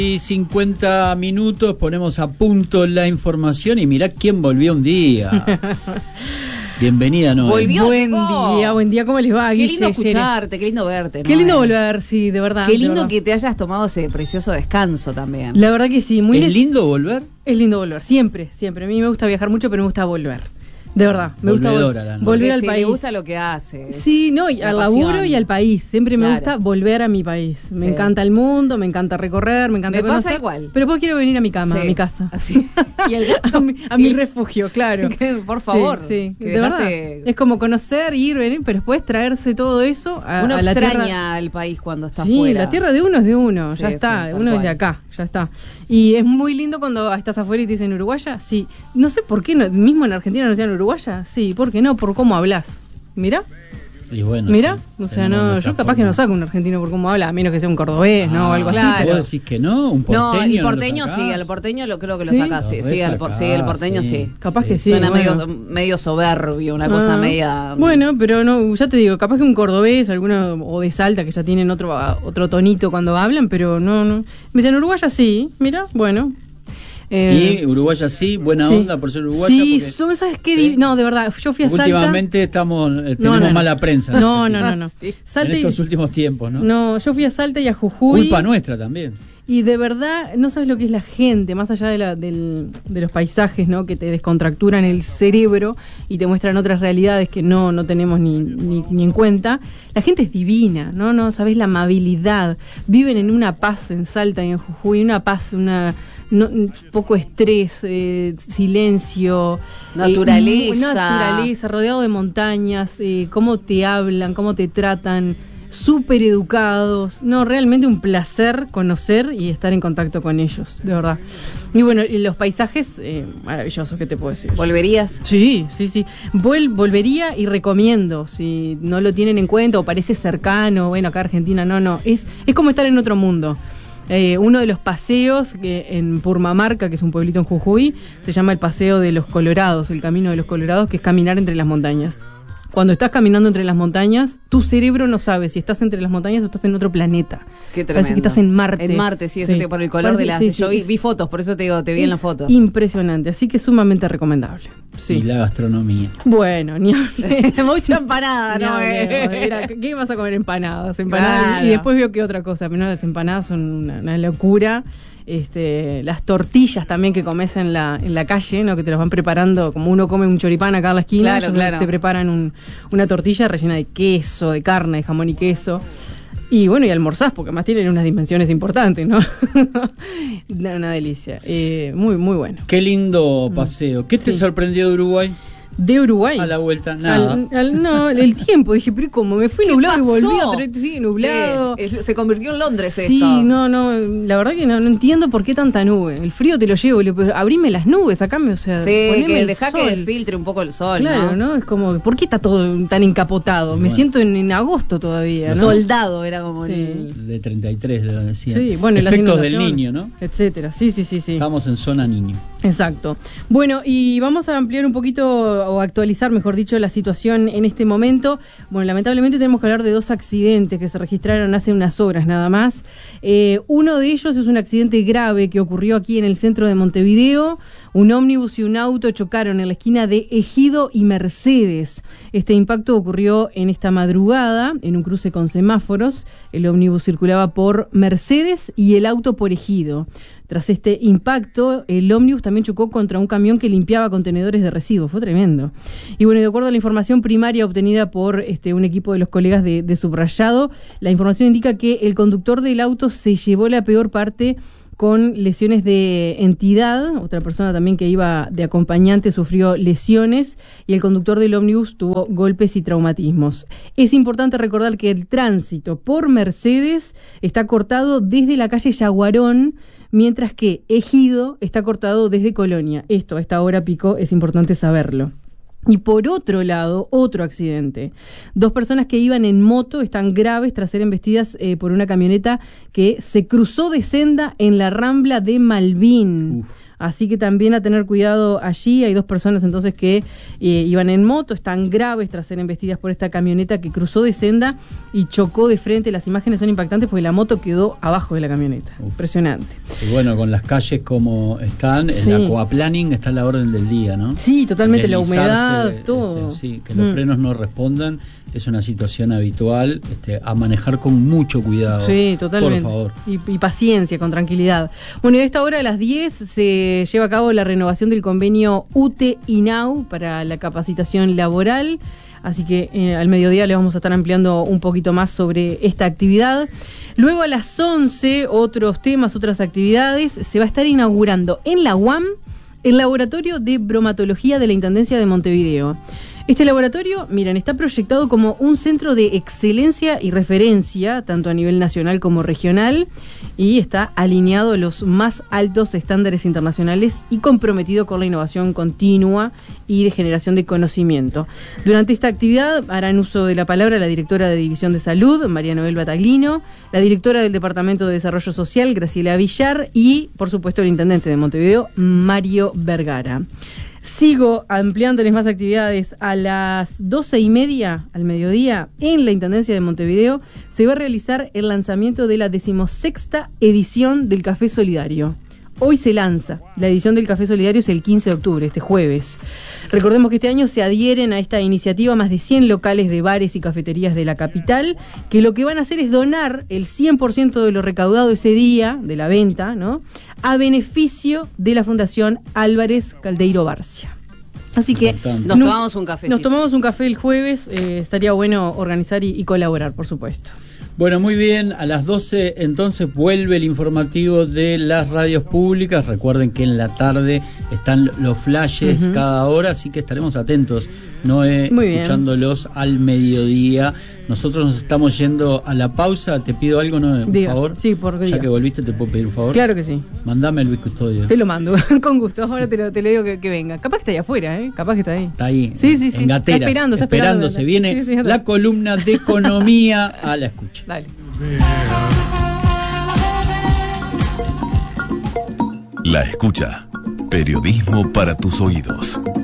Y 50 minutos, ponemos a punto la información y mirá quién volvió un día. Bienvenida, Noel. Volvió, buen día, ¿cómo les va? Qué lindo escucharte, qué lindo verte. Qué lindo volver, sí, de verdad. Qué lindo que te hayas tomado ese precioso descanso también. La verdad que sí. ¿Es lindo volver? Es lindo volver, siempre. A mí me gusta viajar mucho, pero me gusta volver. De verdad, me gusta volver al país. Me gusta lo que hace. Sí, no, y al laburo y al país. Siempre me gusta volver a mi país. Me encanta el mundo, me encanta recorrer, me encanta conocer. Me pasa igual. Pero después quiero venir a mi cama, a mi casa. Así. Y el gato, a mi refugio, claro. Por favor. Sí. De verdad. Es como conocer, ir, venir, pero después traerse todo eso a uno a la extraña tierra. al país cuando está fuera. afuera. Sí, la tierra de uno es de uno, Sí, ya está. sí, Uno es de acá, ya está. Y es muy lindo cuando estás afuera y te dicen uruguaya. Sí. No sé por qué, mismo en Argentina no decían uruguaya. Sí, ¿por qué no? Por cómo hablas. Mirá. Y bueno, mirá, sí, o sea, no, yo capaz que no saco un argentino por cómo habla, a menos que sea un cordobés, ¿no? O algo así. ¿Vos decís que no? ¿Un porteño? No, el porteño sí, el porteño creo que lo sacás, sí. Sí, el porteño sí. Capaz que sí. Suena medio soberbio, una cosa media. Bueno, pero no, ya te digo, capaz que un cordobés, alguno, o de Salta, que ya tienen otro tonito cuando hablan, pero no. Me dicen uruguaya sí, mira, bueno. Y uruguaya sí, buena onda por ser uruguaya. Sí, ¿sabes qué? ¿Sí? No, de verdad, yo fui a Salta. Últimamente tenemos mala prensa. No. Sí. Salta en estos últimos tiempos, ¿no? No, yo fui a Salta y a Jujuy. Culpa nuestra también. Y de verdad, no sabes lo que es la gente, más allá de los paisajes, ¿no? Que te descontracturan el cerebro y te muestran otras realidades que no tenemos ni en cuenta. La gente es divina, ¿no? No sabes la amabilidad. Viven en una paz en Salta y en Jujuy, una paz, poco estrés, silencio, naturaleza, rodeado de montañas, cómo te hablan, cómo te tratan, súper educados. No, realmente un placer conocer y estar en contacto con ellos, de verdad. Y bueno, y los paisajes maravillosos, ¿qué te puedo decir? ¿Volverías? Sí. Volvería y recomiendo, si no lo tienen en cuenta o parece cercano, bueno, acá Argentina, no. Es como estar en otro mundo. Uno de los paseos que en Purmamarca, que es un pueblito en Jujuy, se llama el Paseo de los Colorados, el Camino de los Colorados, que es caminar entre las montañas. Cuando estás caminando entre las montañas, tu cerebro no sabe si estás entre las montañas o estás en otro planeta. Qué tremendo. Parece que estás en Marte. En Marte, sí, eso por el color de las... Sí, yo vi fotos, por eso te digo, te vi en las fotos. Impresionante, así que sumamente recomendable. Sí. Y la gastronomía. Bueno, ni mucha empanada, ¿no? Mira, ¿qué vas a comer? Empanadas. Claro. Y después veo que otra cosa, pero las empanadas son una locura. Las tortillas también que comes en la calle, ¿no? Que te las van preparando, como uno come un choripán acá en la esquina, claro. Te preparan una tortilla rellena de queso, de carne, de jamón y queso. Y bueno, y almorzás, porque más tienen unas dimensiones importantes, ¿no? Una delicia. Muy, muy bueno. Qué lindo paseo. ¿Qué te sorprendió de Uruguay? De Uruguay. A la vuelta, nada. No, el tiempo. Dije, pero ¿cómo? Me fui nublado y volví otra vez. Sí, nublado. Sí, se convirtió en Londres esto. Sí, no. La verdad que no entiendo por qué tanta nube. El frío te lo llevo, pero abrime las nubes, sacame, o sea. Sí, que dejá que filtre un poco el sol. Claro, ¿no? Es como, ¿por qué está todo tan encapotado? Me siento en agosto todavía, ¿no? Soldado era como de 33, lo decía. Sí, bueno, efectos del niño, ¿no? Etcétera. Sí. Estamos en zona niño. Exacto. Bueno, y vamos a ampliar un poquito, o actualizar, mejor dicho, la situación en este momento. Bueno, lamentablemente tenemos que hablar de 2 accidentes que se registraron hace unas horas nada más. Uno de ellos es un accidente grave que ocurrió aquí en el centro de Montevideo. Un ómnibus y un auto chocaron en la esquina de Ejido y Mercedes. Este impacto ocurrió en esta madrugada, en un cruce con semáforos. El ómnibus circulaba por Mercedes y el auto por Ejido. Tras este impacto, el ómnibus también chocó contra un camión que limpiaba contenedores de residuos. Fue tremendo. Y bueno, de acuerdo a la información primaria obtenida por un equipo de los colegas de Subrayado, la información indica que el conductor del auto se llevó la peor parte con lesiones de entidad. Otra persona también que iba de acompañante sufrió lesiones y el conductor del ómnibus tuvo golpes y traumatismos. Es importante recordar que el tránsito por Mercedes está cortado desde la calle Yaguarón, mientras que Ejido está cortado desde Colonia. Esto a esta hora pico es importante saberlo. Y por otro lado, otro accidente. 2 personas que iban en moto están graves tras ser embestidas por una camioneta que se cruzó de senda en la Rambla de Malvin. así que también a tener cuidado allí. Hay 2 personas entonces que iban en moto, están graves tras ser embestidas por esta camioneta que cruzó de senda y chocó de frente. Las imágenes son impactantes porque la moto quedó abajo de la camioneta. Impresionante. Y bueno, con las calles como están, el aquaplaning está a la orden del día, ¿no? Sí, totalmente, la humedad, todo. Sí, que los frenos no respondan, es una situación habitual, a manejar con mucho cuidado. Sí, totalmente. Por favor. Y paciencia, con tranquilidad. Bueno, y a esta hora, a las 10, se lleva a cabo la renovación del convenio UTE-INAU para la capacitación laboral. Así que al mediodía le vamos a estar ampliando un poquito más sobre esta actividad. Luego a las 11, otros temas, otras actividades. Se va a estar inaugurando en la UAM el Laboratorio de Bromatología de la Intendencia de Montevideo. Este laboratorio, miren, está proyectado como un centro de excelencia y referencia, tanto a nivel nacional como regional, y está alineado a los más altos estándares internacionales y comprometido con la innovación continua y de generación de conocimiento. Durante esta actividad harán uso de la palabra la directora de División de Salud, María Noel Bataglino, la directora del Departamento de Desarrollo Social, Graciela Villar, y, por supuesto, el intendente de Montevideo, Mario Vergara. Sigo ampliándoles más actividades. A las 12:30 al mediodía, en la Intendencia de Montevideo, se va a realizar el lanzamiento de la 16ª edición del Café Solidario. Hoy se lanza. La edición del Café Solidario es el 15 de octubre, este jueves. Recordemos que este año se adhieren a esta iniciativa más de 100 locales de bares y cafeterías de la capital, que lo que van a hacer es donar el 100% de lo recaudado ese día, de la venta, ¿no?, a beneficio de la Fundación Álvarez Caldeiro Barcia. Así que nos tomamos un cafecito. Nos tomamos un café el jueves. Estaría bueno organizar y colaborar, por supuesto. Bueno, muy bien, a las 12 entonces vuelve el informativo de las radios públicas. Recuerden que en la tarde están los flashes cada hora, así que estaremos atentos, escuchándolos al mediodía. Nosotros nos estamos yendo a la pausa. Te pido algo, ¿no? Por favor. Sí, ya que volviste, ¿te puedo pedir un favor? Claro que sí. Mandame el Luis Custodio. Te lo mando, con gusto. Ahora te le digo que venga. Capaz que está ahí afuera, ¿eh? Capaz que está ahí. Está ahí. Sí. En Gateras. Está esperando. Se viene la columna de economía a la escucha. Dale. La escucha. Periodismo para tus oídos.